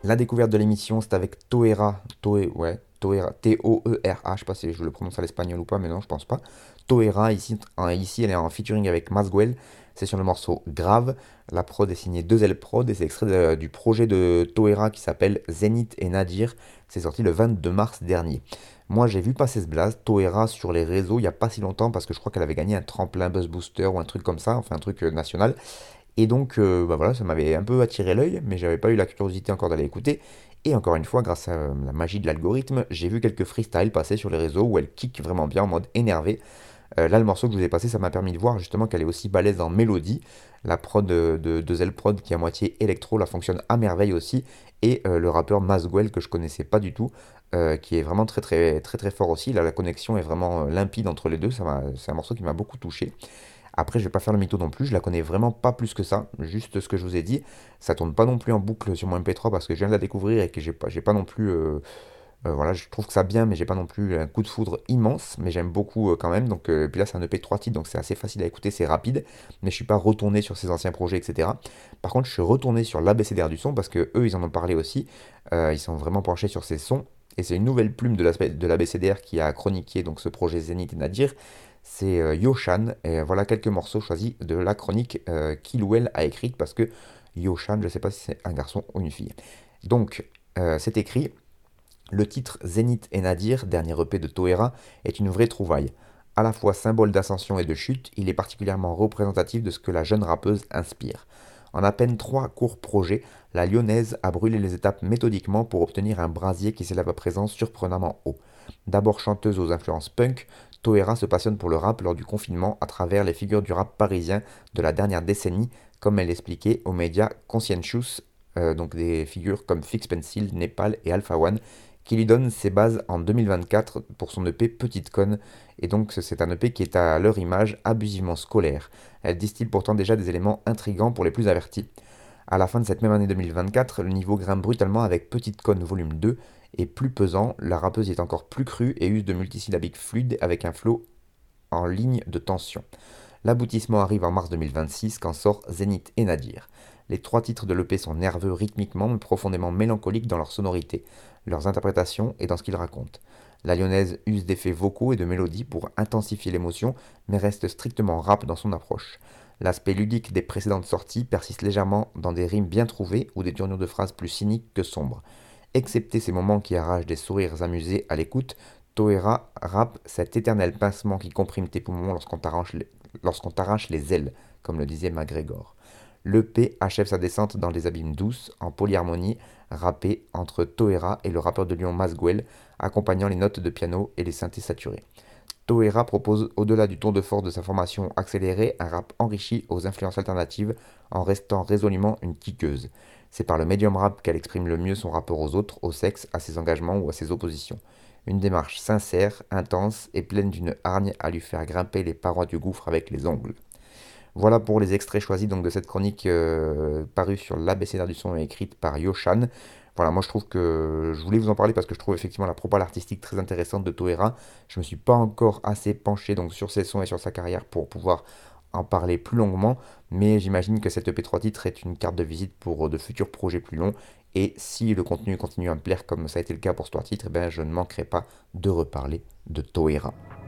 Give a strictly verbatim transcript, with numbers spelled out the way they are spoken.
La découverte de l'émission, c'est avec Toera, Toe, ouais, Toera, T O E R A, je sais pas si je le prononce à l'espagnol ou pas, mais non, je pense pas. Toera, ici, en- ici elle est en featuring avec Masguel, c'est sur le morceau Grave. La prod est signée deux L Prod et c'est extrait de- du projet de Toera qui s'appelle Zénith et Nadir. C'est sorti le vingt-deux mars dernier. Moi, j'ai vu passer ce blaze, Toera, sur les réseaux il y a pas si longtemps parce que je crois qu'elle avait gagné un tremplin Buzz Booster ou un truc comme ça, enfin un truc euh, national. Et donc, euh, bah voilà, ça m'avait un peu attiré l'œil, mais j'avais pas eu la curiosité encore d'aller écouter. Et encore une fois, grâce à euh, la magie de l'algorithme, j'ai vu quelques freestyles passer sur les réseaux où elle kick vraiment bien en mode énervé. Euh, là, le morceau que je vous ai passé, ça m'a permis de voir justement qu'elle est aussi balèze en mélodie. La prod de, de, de Zell Prod, qui est à moitié électro, la fonctionne à merveille aussi. Et euh, le rappeur Masguel, que je connaissais pas du tout, euh, qui est vraiment très très très très fort aussi. Là, la connexion est vraiment euh, limpide entre les deux. Ça m'a- c'est un morceau qui m'a beaucoup touché. Après, je vais pas faire le mytho non plus, je la connais vraiment pas plus que ça, juste ce que je vous ai dit. Ça tourne pas non plus en boucle sur mon M P trois parce que je viens de la découvrir et que j'ai pas, j'ai pas non plus. Euh, euh, voilà, je trouve que ça bien, mais j'ai pas non plus un coup de foudre immense, mais j'aime beaucoup euh, quand même. Donc, euh, puis là, c'est un E P de trois titres, donc c'est assez facile à écouter, c'est rapide, mais je suis pas retourné sur ses anciens projets, et cetera. Par contre, je suis retourné sur l'A B C D R du son parce que eux, ils en ont parlé aussi. Euh, ils sont vraiment penchés sur ces sons. Et c'est une nouvelle plume de l'A de l'A B C D R qui a chroniqué donc ce projet Zénith et Nadir. C'est euh, Yoshan. Et voilà quelques morceaux choisis de la chronique euh, qu'il ou elle a écrite parce que Yoshan, je sais pas si c'est un garçon ou une fille. Donc, euh, c'est écrit. Le titre Zénith et Nadir, dernier E P de Toera, est une vraie trouvaille. À la fois symbole d'ascension et de chute, il est particulièrement représentatif de ce que la jeune rappeuse inspire. En à peine trois courts projets, la lyonnaise a brûlé les étapes méthodiquement pour obtenir un brasier qui s'élève à présent surprenamment haut. D'abord chanteuse aux influences punk, Toera se passionne pour le rap lors du confinement à travers les figures du rap parisien de la dernière décennie, comme elle l'expliquait aux médias Conscientious, euh, donc des figures comme Fix Pencil, Nepal et Alpha One, qui lui donne ses bases en deux mille vingt-quatre pour son E P Petite Conne. Et donc c'est un E P qui est à leur image abusivement scolaire. Elle distille pourtant déjà des éléments intrigants pour les plus avertis. À la fin de cette même année deux mille vingt-quatre, le niveau grimpe brutalement avec Petite Conne volume deux, et plus pesant, la rappeuse est encore plus crue et use de multisyllabiques fluides avec un flow en ligne de tension. L'aboutissement arrive en mars deux mille vingt-six quand sort Zénith et Nadir. Les trois titres de l'E P sont nerveux rythmiquement mais profondément mélancoliques dans leur sonorité, leurs interprétations et dans ce qu'ils racontent. La lyonnaise use d'effets vocaux et de mélodies pour intensifier l'émotion mais reste strictement rap dans son approche. L'aspect ludique des précédentes sorties persiste légèrement dans des rimes bien trouvées ou des tournures de phrases plus cyniques que sombres. Excepté ces moments qui arrachent des sourires amusés à l'écoute, Toera rappe cet éternel pincement qui comprime tes poumons lorsqu'on t'arrache les, lorsqu'on t'arrache les ailes, comme le disait MacGregor. L'E P achève sa descente dans des abîmes douces, en polyharmonie, rappée entre Toera et le rappeur de Lyon Masguel, accompagnant les notes de piano et les synthés saturés. Toera propose, au-delà du ton de force de sa formation accélérée, un rap enrichi aux influences alternatives en restant résolument une kickeuse. C'est par le médium rap qu'elle exprime le mieux son rapport aux autres, au sexe, à ses engagements ou à ses oppositions. Une démarche sincère, intense et pleine d'une hargne à lui faire grimper les parois du gouffre avec les ongles. Voilà pour les extraits choisis donc de cette chronique euh, parue sur l'A B C D du son et écrite par Yoshan. Voilà, moi je trouve que je voulais vous en parler parce que je trouve effectivement la propale artistique très intéressante de Toera. Je me suis pas encore assez penché donc sur ses sons et sur sa carrière pour pouvoir en parler plus longuement, mais j'imagine que cette E P trois titres est une carte de visite pour de futurs projets plus longs. Et si le contenu continue à me plaire comme ça a été le cas pour ce trois titres, eh ben, je ne manquerai pas de reparler de Toera.